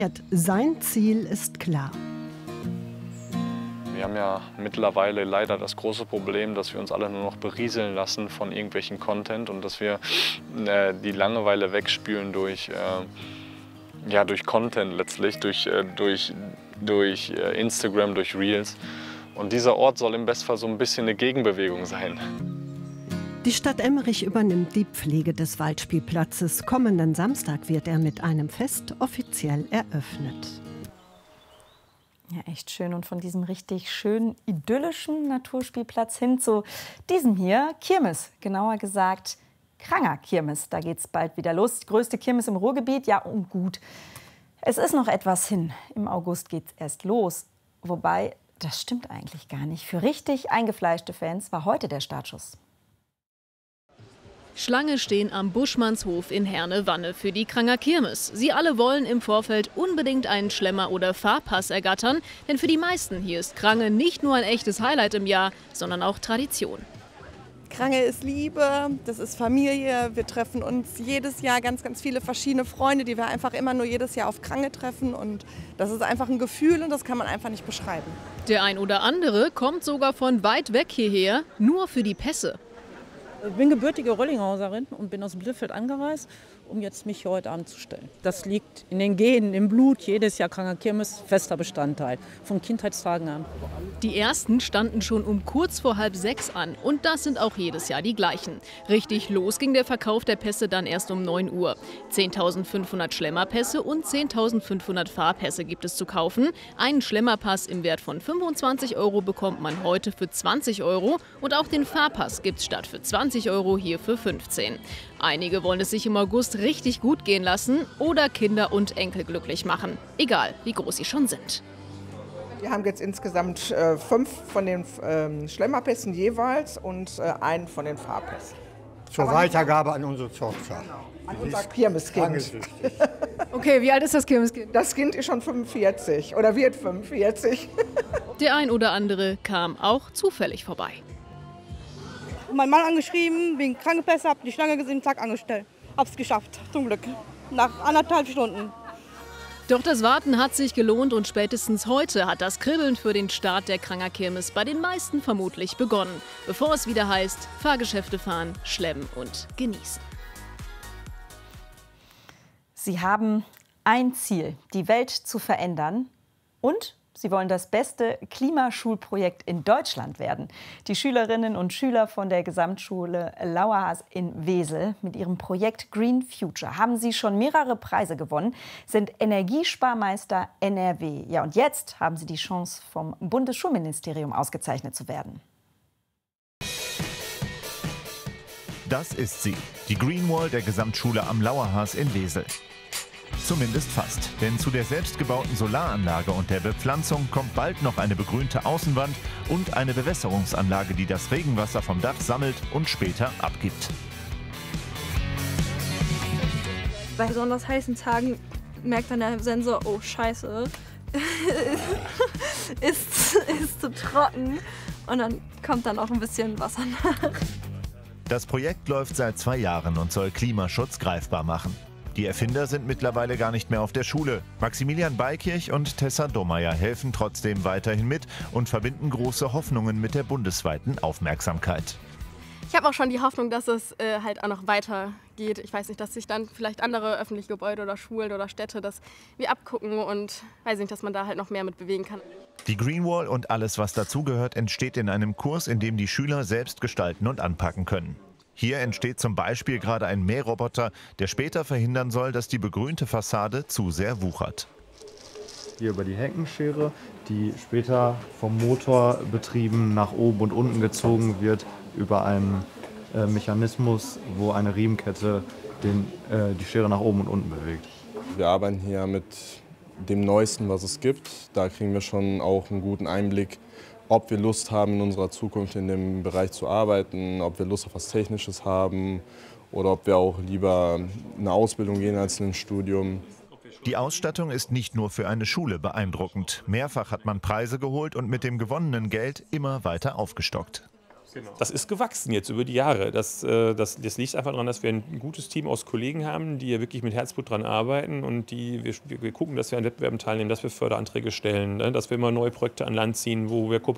Sein Ziel ist klar. Wir haben ja mittlerweile leider das große Problem, dass wir uns alle nur noch berieseln lassen von irgendwelchen Content und dass wir die Langeweile wegspülen durch Content letztlich, durch Instagram, durch Reels. Und dieser Ort soll im Bestfall so ein bisschen eine Gegenbewegung sein. Die Stadt Emmerich übernimmt die Pflege des Waldspielplatzes. Kommenden Samstag wird er mit einem Fest offiziell eröffnet. Ja, echt schön. Und von diesem richtig schönen, idyllischen Naturspielplatz hin zu diesem hier, Kirmes, genauer gesagt Kranger Kirmes. Da geht es bald wieder los. Die größte Kirmes im Ruhrgebiet, ja und gut. Es ist noch etwas hin. Im August geht es erst los. Wobei, das stimmt eigentlich gar nicht. Für richtig eingefleischte Fans war heute der Startschuss. Schlange stehen am Buschmannshof in Herne-Wanne für die Kranger Kirmes. Sie alle wollen im Vorfeld unbedingt einen Schlemmer- oder Fahrpass ergattern. Denn für die meisten hier ist Krange nicht nur ein echtes Highlight im Jahr, sondern auch Tradition. Krange ist Liebe, das ist Familie. Wir treffen uns jedes Jahr ganz viele verschiedene Freunde, die wir einfach immer nur jedes Jahr auf Krange treffen. Und das ist einfach ein Gefühl und das kann man einfach nicht beschreiben. Der ein oder andere kommt sogar von weit weg hierher, nur für die Pässe. Ich bin gebürtige Rollinghauserin und bin aus Bielefeld angereist, um jetzt mich hier heute anzustellen. Das liegt in den Genen, im Blut. Jedes Jahr Kranger Kirmes, fester Bestandteil, von Kindheitstagen an. Die ersten standen schon um kurz vor 5:30 an und das sind auch jedes Jahr die gleichen. Richtig los ging der Verkauf der Pässe dann erst um 9 Uhr. 10.500 Schlemmerpässe und 10.500 Fahrpässe gibt es zu kaufen. Einen Schlemmerpass im Wert von 25 € bekommt man heute für 20 € und auch den Fahrpass gibt es statt für 20 € hier für 15. Einige wollen es sich im August richtig gut gehen lassen oder Kinder und Enkel glücklich machen. Egal, wie groß sie schon sind. Wir haben jetzt insgesamt 5 von den Schlemmerpässen jeweils und einen von den Fahrpässen. Zur Weitergabe an unsere Tochter. An unser Kirmeskind. Okay, wie alt ist das Kirmeskind? Das Kind ist schon 45 oder wird 45. Der ein oder andere kam auch zufällig vorbei. Mein Mann angeschrieben, wegen Krankenpässe, hab die Schlange gesehen, zack, angestellt. Hab's geschafft, zum Glück. Nach 1,5 Stunden. Doch das Warten hat sich gelohnt und spätestens heute hat das Kribbeln für den Start der Kranger Kirmes bei den meisten vermutlich begonnen. Bevor es wieder heißt, Fahrgeschäfte fahren, schlemmen und genießen. Sie haben ein Ziel, die Welt zu verändern und sie wollen das beste Klimaschulprojekt in Deutschland werden. Die Schülerinnen und Schüler von der Gesamtschule Lauerhaas in Wesel mit ihrem Projekt Green Future haben sie schon mehrere Preise gewonnen, sind Energiesparmeister NRW. Ja, und jetzt haben sie die Chance, vom Bundesschulministerium ausgezeichnet zu werden. Das ist sie, die Green Wall der Gesamtschule am Lauerhaas in Wesel. Zumindest fast, denn zu der selbstgebauten Solaranlage und der Bepflanzung kommt bald noch eine begrünte Außenwand und eine Bewässerungsanlage, die das Regenwasser vom Dach sammelt und später abgibt. Bei besonders heißen Tagen merkt dann der Sensor, oh Scheiße, ist zu trocken und dann kommt dann auch ein bisschen Wasser nach. Das Projekt läuft seit 2 Jahren und soll Klimaschutz greifbar machen. Die Erfinder sind mittlerweile gar nicht mehr auf der Schule. Maximilian Beikirch und Tessa Domeyer helfen trotzdem weiterhin mit und verbinden große Hoffnungen mit der bundesweiten Aufmerksamkeit. Ich habe auch schon die Hoffnung, dass es halt auch noch weitergeht. Ich weiß nicht, dass sich dann vielleicht andere öffentliche Gebäude oder Schulen oder Städte das wie abgucken und weiß nicht, dass man da halt noch mehr mit bewegen kann. Die Green Wall und alles, was dazugehört, entsteht in einem Kurs, in dem die Schüler selbst gestalten und anpacken können. Hier entsteht zum Beispiel gerade ein Mähroboter, der später verhindern soll, dass die begrünte Fassade zu sehr wuchert. Hier über die Heckenschere, die später vom Motor betrieben nach oben und unten gezogen wird, über einen Mechanismus, wo eine Riemenkette die Schere nach oben und unten bewegt. Wir arbeiten hier mit dem Neuesten, was es gibt. Da kriegen wir schon auch einen guten Einblick, ob wir Lust haben, in unserer Zukunft in dem Bereich zu arbeiten, ob wir Lust auf was Technisches haben oder ob wir auch lieber eine Ausbildung gehen als in ein Studium. Die Ausstattung ist nicht nur für eine Schule beeindruckend. Mehrfach hat man Preise geholt und mit dem gewonnenen Geld immer weiter aufgestockt. Das ist gewachsen jetzt über die Jahre. Das liegt einfach daran, dass wir ein gutes Team aus Kollegen haben, die ja wirklich mit Herzblut dran arbeiten und wir gucken, dass wir an Wettbewerben teilnehmen, dass wir Förderanträge stellen, dass wir immer neue Projekte an Land ziehen, wo wir